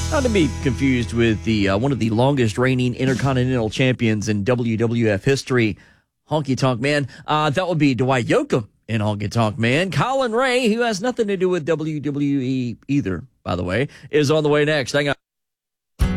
Not to be confused with the one of the longest reigning Intercontinental Champions in WWF history, Honky Tonk Man. That would be Dwight Yoakam in Honky Tonk Man. Colin Ray, who has nothing to do with WWE either, by the way, is on the way next. Hang on.